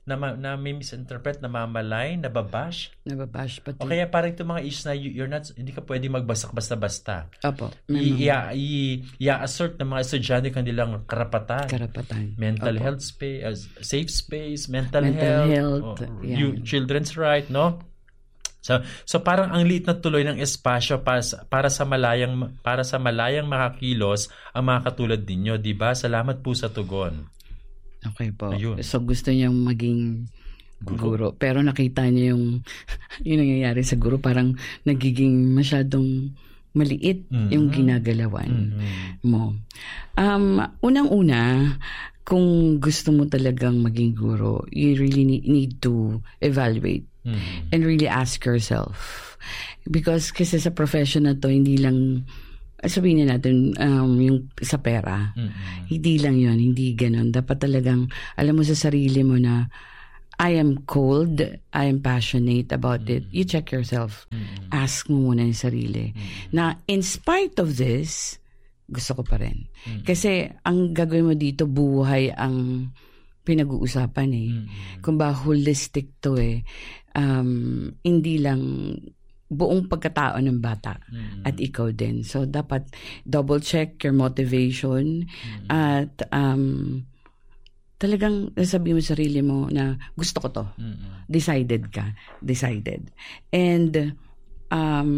na, na may misinterpret, na mamalay, nababash. Nababash pati. O kaya parang itong mga issues na you're not, hindi ka pwede magbasak basta-basta. Opo. I-assert ng mga estudyante kanilang karapatan. Karapatan. Mental Opo. health space, uh, safe space, mental, mental health, health oh, yeah. you, children's right, no? So, so parang ang liit na tuloy ng espasyo para, para sa malayang para sa malayang makakilos ang mga katulad ninyo, 'di ba? Salamat po sa tugon. Okay po. Ayun. So gusto niyang maging guro. Guro. Pero nakita niya yung yung nangyayari sa guro, parang nagiging masyadong maliit mm-hmm. yung ginagalawan mm-hmm. mo. Um, unang-una, kung gusto mo talagang maging guro, you really need, need to evaluate mm-hmm. and really ask yourself. Because kasi sa profession na to, hindi lang sabihin na natin, um, yung sa pera, mm-hmm. hindi lang yun, hindi ganun. Dapat talagang, alam mo sa sarili mo na, I am cold, I am passionate about mm-hmm. it. You check yourself. Mm-hmm. Ask mo muna yung sarili. Mm-hmm. Na, in spite of this, gusto ko pa rin. Mm-hmm. Kasi, ang gagawin mo dito, buhay ang pinag-uusapan eh. Mm-hmm. Kung ba holistic to eh. Um, hindi lang buong pagkatao ng bata mm-hmm. at ikaw din. So, dapat double check your motivation mm-hmm. at um, talagang sabi mo sarili mo na gusto ko to. Mm-hmm. Decided ka. Decided. And um,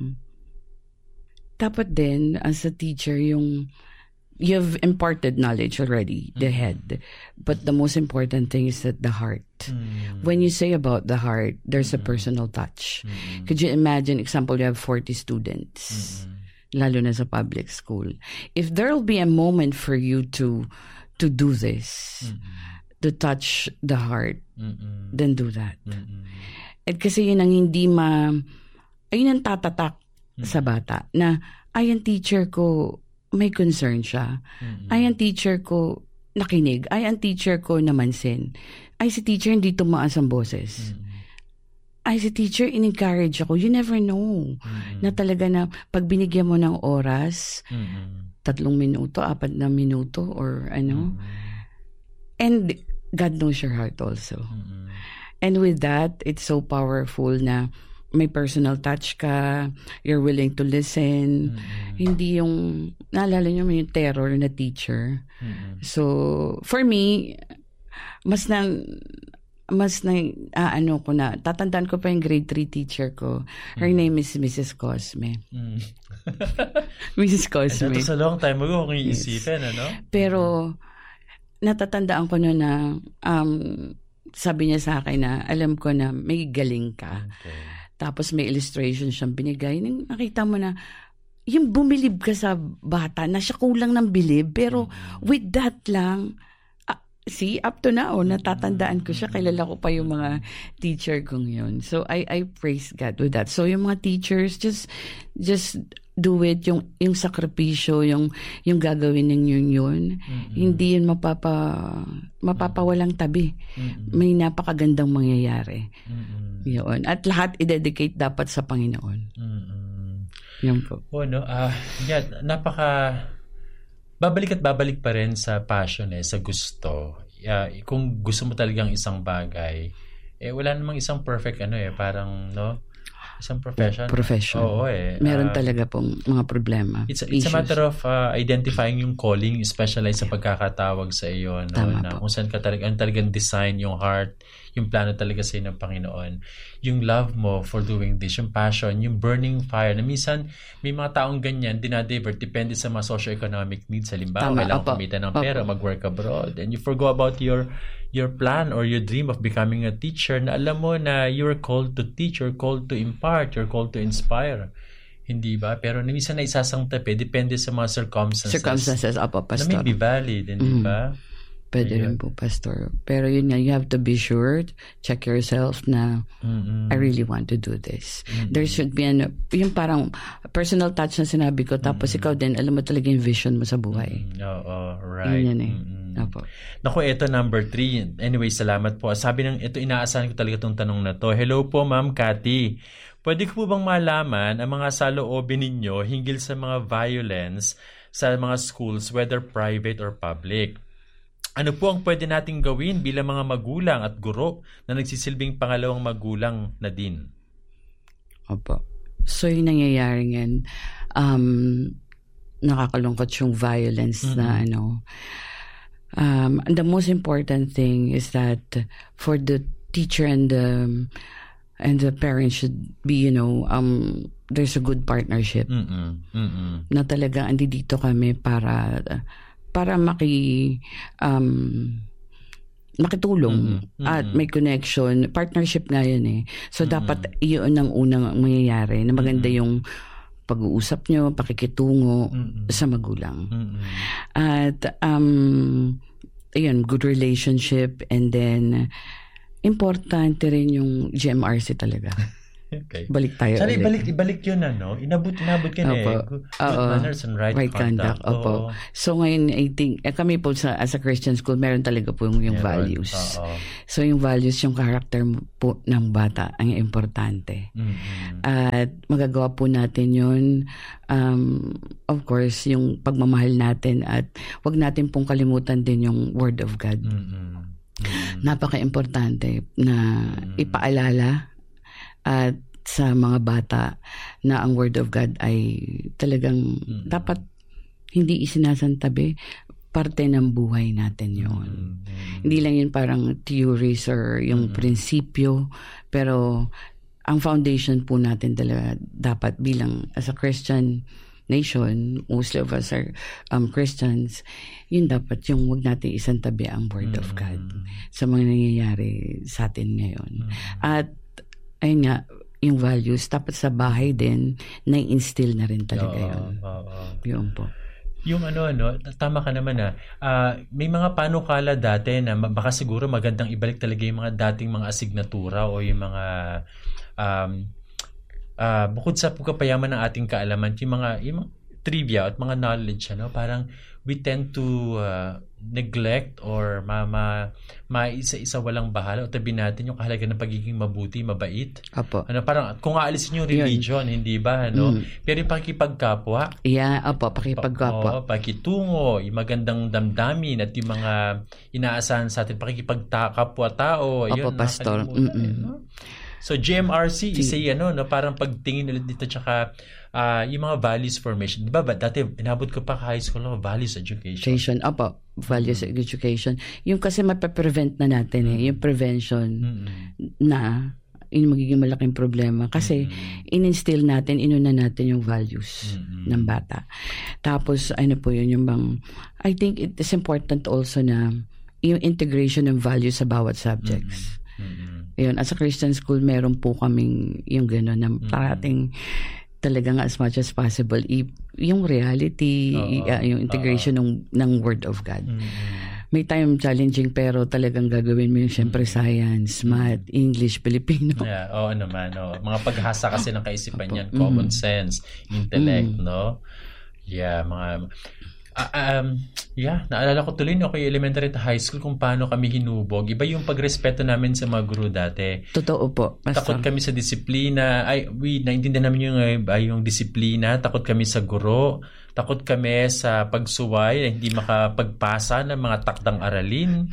dapat din as a teacher yung you've imparted knowledge already, the head. But the most important thing is that the heart. Mm. When you say about the heart, there's mm. a personal touch. Mm. Could you imagine, example, you have forty students, mm. lalo na sa public school. If there'll be a moment for you to to do this, mm. to touch the heart, mm-mm. then do that. Mm-mm. At kasi yun ang hindi ma... Ayun ang tatatak mm. sa bata na, ay, ang teacher ko, may concern siya. Mm-hmm. Ay, ang teacher ko nakinig. Ay, ang teacher ko namansin. Ay, si teacher hindi tumaas ang boses. Mm-hmm. Ay, si teacher in-encourage ako. You never know. Mm-hmm. Na talaga na pag binigyan mo ng oras, mm-hmm. tatlong minuto, apat na minuto, or ano. Mm-hmm. And God knows your heart also. Mm-hmm. And with that, it's so powerful na may personal touch ka, you're willing to listen. Mm-hmm. Hindi yung, naalala nyo may yung terror na teacher. Mm-hmm. So, for me, mas na, mas na, ah, ano ko na, tatandaan ko pa yung grade three teacher ko. Her mm-hmm. name is Missus Cosme. Mm-hmm. Missus Cosme. Ito sa long time ago kung iisipin, yes. ano? Pero, natatandaan ko na na, um, sabi niya sa akin na, alam ko na may galing ka. Okay. Tapos may illustration siyang binigay. Nakita mo na, yung bumilib ka sa bata, na siya kulang ng bilib. Pero mm-hmm. with that lang, uh, see, up to now, natatandaan ko siya. Kilala ko pa yung mga teacher kong yun. So, I I praise God with that. So, yung mga teachers, just just do it. Yung, yung sakripisyo, yung, yung gagawin ninyo yun. Mm-hmm. Hindi yun mapapa, mapapawalang tabi. Mm-hmm. May napakagandang mangyayari. Mm-hmm. Yun. At lahat i-dedicate dapat sa Panginoon. Mm-hmm. Yan po. Oh, no? Uh, yeah, napaka... Babalik at babalik pa rin sa passion eh, sa gusto. Uh, kung gusto mo talagang isang bagay, eh wala namang isang perfect ano eh, parang, no? Isang profession. Profession. Oo eh. Meron uh, talaga pong mga problema. It's, it's a matter of uh, identifying yung calling, specialized sa pagkakatawag sa iyo. No? Tama na, po. kung saan ka talaga, ang talagang design, yung heart, yung plano talaga sa iyo ng Panginoon. Yung love mo for doing this, yung passion, yung burning fire. Na minsan, may mga taong ganyan, dinadivert, depende sa mga socio-economic needs. Halimbawa, Tama, kailangan opo. kumita ng Opo. pera, mag-work abroad. And you forgo about your your plan or your dream of becoming a teacher na alam mo na you're called to teach, you're called to impart, you're called to inspire. Hindi ba? Pero minsan na isasangtapi, depende sa mga circumstances. Circumstances, apo, Pastor. Na may be valid, hindi ba? Mm. Pwede rin po, Pastor. Pero yun nga, you have to be sure, check yourself na mm-hmm. I really want to do this. Mm-hmm. There should be an, yung parang personal touch na sinabi ko, tapos mm-hmm. ikaw din, alam mo talaga yung vision mo sa buhay. Mm-hmm. Oo, oh, oh, right. Yun yan eh. Mm-hmm. Apo. Naku, ito number three. Anyway, salamat po. Sabi ng, ito inaasahan ko talaga itong tanong na to. Hello po, Ma'am Cathy. Pwede ko po bang malaman ang mga saloobin ninyo hinggil sa mga violence sa mga schools, whether private or public? ano po ang pwede nating gawin bilang mga magulang at guro na nagsisilbing pangalawang magulang na din? Opo. So, yung nangyayari ngayon, um, nakakalungkot yung violence mm-hmm. na ano. Um, and the most important thing is that for the teacher and the and the parents should be, you know, um, there's a good partnership. Mm-mm. Mm-mm. Na talagang andi dito kami para para maki um, makitulong mm-hmm. at may connection. Partnership nga yun eh. So, mm-hmm. dapat yun ang unang mangyayari na maganda mm-hmm. yung pag-uusap nyo, pakikitungo mm-hmm. sa magulang. Mm-hmm. At, um, ayun, good relationship, and then, importante rin yung G M R C talaga. Okay. Balik tayo. Sorry, ibalik, ibalik yun ano. Inabot, inabot yun eh. Good, good manners and right, right conduct. conduct. Opo. So ngayon, I think, eh, kami po sa, as a Christian school, meron talaga po yung, yung values. Oo. So yung values, yung character po ng bata, ang importante. Mm-hmm. At magagawa po natin yun, um, of course, yung pagmamahal natin, at wag natin pong kalimutan din yung Word of God. Mm-hmm. Mm-hmm. Napaka-importante na mm-hmm. ipaalala at sa mga bata na ang Word of God ay talagang mm-hmm. dapat hindi isinasantabi, parte ng buhay natin yun. Mm-hmm. Hindi lang yun parang theories or yung mm-hmm. prinsipyo, pero ang foundation po natin talaga dapat bilang as a Christian nation, most of us are um, Christians, yun dapat yung wag natin isantabi ang Word mm-hmm. of God sa mga nangyayari sa atin ngayon. Mm-hmm. At ayun nga, yung values, dapat sa bahay din, na-instill na rin talaga oo, yun. Oo. Yun po. Yung ano, ano, tama ka naman na, uh, may mga panukala dati na baka siguro magandang ibalik talaga yung mga dating mga asignatura o yung mga, um, uh, bukod sa pagkapayaman ng ating kaalaman, yung mga, yung mga trivia at mga knowledge, ano, parang we tend to uh, neglect or ma, ma, ma isa-isa walang bahala o tabi natin yung kahalaga ng pagiging mabuti, mabait. Apo. Ano, parang kung aalisin yung religion, yun. Hindi ba? Ano? Mm. Pero yung pakikipagkapwa. Yeah, apo, pakikipagkapwa. Pa, oh, pakitungo, yung magandang damdamin at yung mga inaasahan sa atin, pakikipagkapwa-tao. Apo, pastor. Eh, no? So, G M R C, isa ano, no, parang pagtingin ulit dito, tsaka uh, yung mga values formation. Diba ba, dati, inabot ko pa high school, no, values education. Education, opo, values mm-hmm. education. Yung kasi mapaprevent na natin eh, yung prevention mm-hmm. na, yung magiging malaking problema. Kasi, mm-hmm. in-instill natin, inuna natin yung values mm-hmm. ng bata. Tapos, ano po yun, yung bang, I think it is important also na, yung integration ng values sa bawat subjects. Mm-hmm. Yun, as a Christian school, meron po kaming yung gano'n na parating talagang as much as possible i- yung reality, i- uh, yung integration ng, ng Word of God. Mm-hmm. May time challenging pero talagang gagawin mo yung syempre science, math, English, Filipino. Yeah, oo naman. Oo. Mga paghasa kasi ng kaisipan yan, common mm-hmm. sense, intellect, mm-hmm. no? Yeah, mga... Uh, um, yeah, naalala ko tuloy no, ako yung elementary at high school kung paano kami hinubog. Iba yung pagrespeto namin sa mga guru dati. Totoo po. Pastor. Takot kami sa disiplina. Ay, we, naintindihan namin yung, ay, yung disiplina. Takot kami sa guro. Takot kami sa pagsuway na hindi makapagpasa ng mga takdang aralin.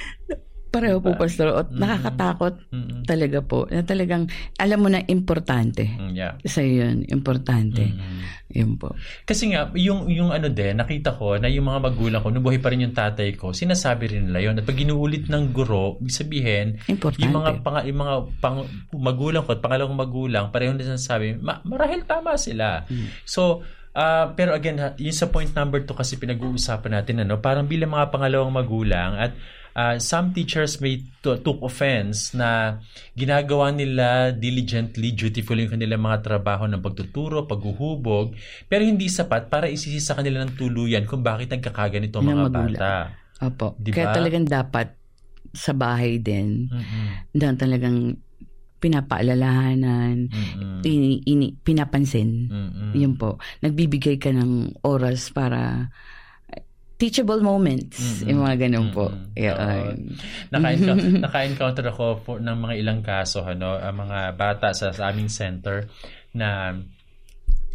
Pareho po, Pastor. At nakakatakot mm-hmm. talaga po. Na talagang, alam mo na, importante. Mm, yeah. Sa yun, importante. Mm-hmm. Yun po. Kasi nga, yung, yung ano din, nakita ko na yung mga magulang ko, nubuhay pa rin yung tatay ko, sinasabi rin nila yun. At pag inuulit ng guro, ibig sabihin, importante. Yung mga, pang, yung mga pang, magulang ko at pangalawang magulang, pareho na sinasabi, ma, marahil tama sila. Mm. So, Uh, pero again, yung sa point number two kasi pinag-uusapan natin, ano, parang bilang mga pangalawang magulang at uh, some teachers may t- took offense na ginagawa nila diligently, dutifully yung kanilang mga trabaho ng pagtuturo, paghuhubog, pero hindi sapat para isisi sa kanila ng tuluyan kung bakit nagkakaganito ang mga magulang. Bata. Opo. Diba? Kaya talagang dapat sa bahay din, mm-hmm. na talagang pinapaalalahanan, mm-hmm. ini, ini, pinapansin. Mm-hmm. Yun po. Nagbibigay ka ng oras para teachable moments. Mm-hmm. Yung mga ganun mm-hmm. po. Yeah. Uh, naka-encounter, naka-encounter ako for, ng mga ilang kaso, ano, ang mga bata sa, sa aming center na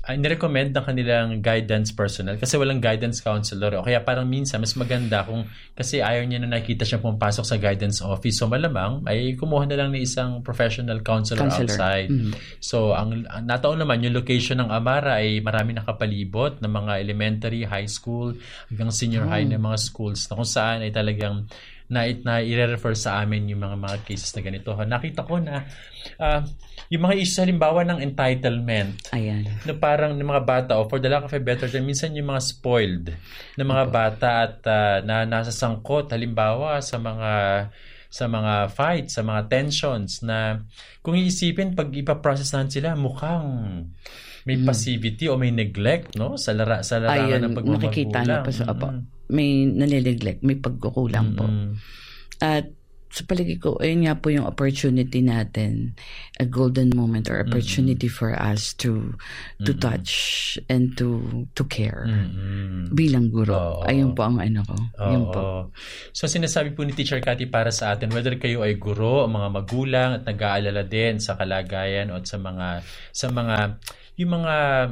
ay nirecommend ng kanilang guidance personnel kasi walang guidance counselor. O kaya parang minsan, mas maganda kung kasi ayaw niya na nakikita siya pumapasok sa guidance office. So malamang, ay kumuha na lang ng isang professional counselor, counselor. outside. Mm-hmm. So ang, ang nataon naman, yung location ng Amara ay marami nakapalibot ng mga elementary, high school, hanggang senior oh. high na mga schools na kung saan ay talagang na, na i-refer sa amin yung mga mga cases na ganito. Nakita ko na uh, yung mga issues halimbawa ng entitlement. Ayan. Na parang ng mga bata, o for the lack of a better term, minsan yung mga spoiled na mga Opo. bata at uh, na nasa sangkot halimbawa sa mga sa mga fights, sa mga tensions na kung iisipin pag ipaprocess natin sila mukhang may mm. passivity o may neglect, no? Sa lara, sa larangan ng pagmamagulang. Nakikita niyo pa sa Opo. Mm-hmm. May nanineglect, may pagkukulang mm-hmm. po. At sa palagi ko, ayun nga po yung opportunity natin, a golden moment or opportunity mm-hmm. for us to to mm-hmm. touch and to to care mm-hmm. bilang guro. Oo. Ayun po ang ano ko. Oo. Yun po. So sinasabi po ni Teacher Cathy para sa atin, whether kayo ay guro, mga magulang at nag-aalala din sa kalagayan o sa mga sa mga yung mga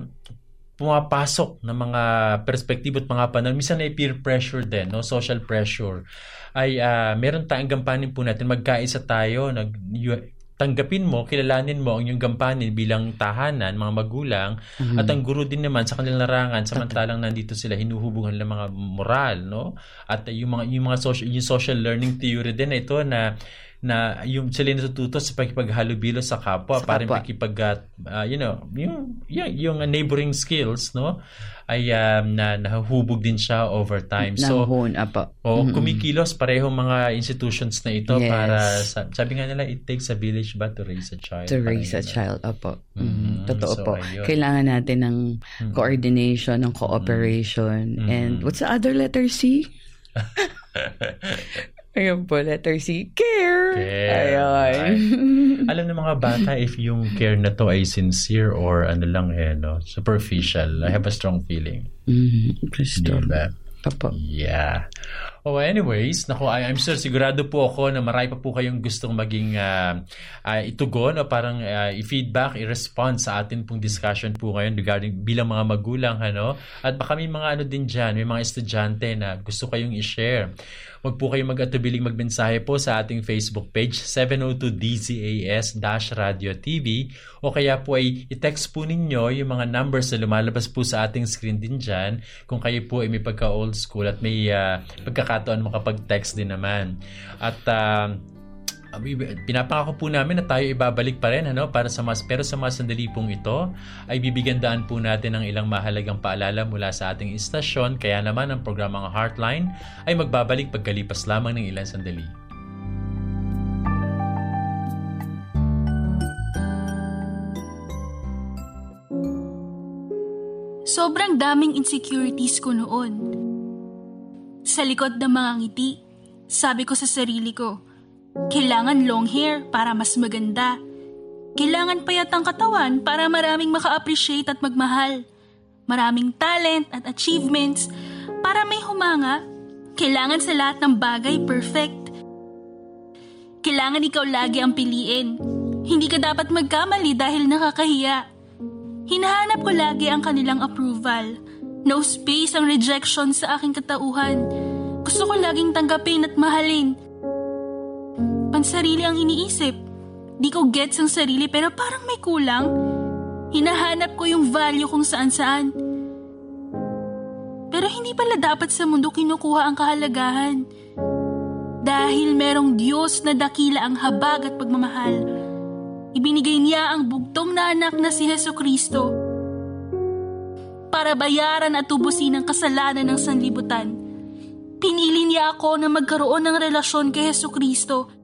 pumapasok na mga perspektibo at mga panahon, minsan ay peer pressure din, no? Social pressure, ay uh, meron tayong gampanin po natin, magkaisa tayo, nag, y- tanggapin mo, kilalanin mo ang iyong gampanin bilang tahanan, mga magulang, mm-hmm. at ang guro din naman sa kanilang larangan, samantalang nandito sila, hinuhubungan ng mga moral, no? At uh, yung mga, yung mga social, yung social learning theory din na ito na na yung sila natututo sa pagkipaghalubilo sa kapwa, sa parang pagkipag uh, you know, yung yeah, yung neighboring skills, no, ay um, na nahuhubog din siya over time. So, Nahon, apa. Oh, mm-hmm. kumikilos parehong mga institutions na ito yes. para sa, sabi nga nila, it takes a village ba to raise a child? To raise a child, apo. Mm-hmm. Totoo so, po. Ayun. Kailangan natin ng mm-hmm. coordination, ng cooperation. Mm-hmm. And what's the other letter C? Ayun po, letter C, care. Care. Ayun. Alam ng mga bata if yung care na to ay sincere or ano lang eh, no? Superficial. I have a strong feeling. Mm-hmm. Gusto. Diba? Apo. Yeah. Oh, anyways, naku, I, I'm sure sigurado po ako na marami pa po kayong gustong maging uh, uh, itugon o parang uh, i-feedback, i-respond sa atin pong discussion po ngayon regarding bilang mga magulang, ano? At baka may mga ano din dyan, may mga estudyante na gusto kayong i-share. Huwag po kayong mag-atubiling magmensahe po sa ating Facebook page, seven oh two D Z A S Radio T V, o kaya po ay i-text po ninyo yung mga numbers na lumalabas po sa ating screen din dyan kung kayo po ay may pagka-old school at may uh, pagkakataon makapag-text din naman. At uh, pinapangako po namin na tayo ibabalik pa rin, ano, para sa mas pero sa mga sandali pong ito ay bibigyan daan po natin ng ilang mahalagang paalala mula sa ating istasyon, kaya naman ang programang Heartline ay magbabalik pagkalipas lamang ng ilang sandali. Sobrang daming insecurities ko noon. Sa likod ng mga ngiti, sabi ko sa sarili ko, kailangan long hair para mas maganda. Kailangan payat ang katawan para maraming maka-appreciate at magmahal. Maraming talent at achievements para may humanga. Kailangan sa lahat ng bagay perfect. Kailangan ikaw lagi ang piliin. Hindi ka dapat magkamali dahil nakakahiya. Hinahanap ko lagi ang kanilang approval. No space ang rejection sa aking katauhan. Gusto ko laging tanggapin at mahalin. Pansarili ang iniisip. Di ko gets ang sarili pero parang may kulang. Hinahanap ko yung value kung saan-saan. Pero hindi pala dapat sa mundo kinukuha ang kahalagahan. Dahil merong Diyos na dakila ang habag at pagmamahal. Ibinigay niya ang bugtong na anak na si Jesucristo para bayaran at tubusin ang kasalanan ng sanlibutan. Pinili niya ako na magkaroon ng relasyon kay Jesucristo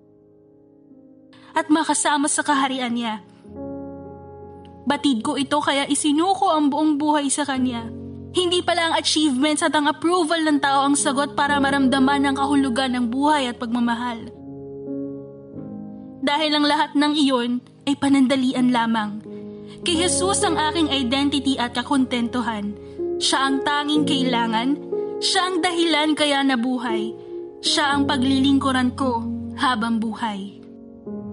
at makasama sa kaharian niya. Batid ko ito kaya isinuko ang buong buhay sa kanya. Hindi pala ang achievements at ang approval ng tao ang sagot para maramdaman ang kahulugan ng buhay at pagmamahal. Dahil ang lahat ng iyon ay panandalian lamang. Kay Jesus ang aking identity at kakontentuhan. Siya ang tanging kailangan. Siya ang dahilan kaya nabuhay. Siya ang paglilingkuran ko habang buhay.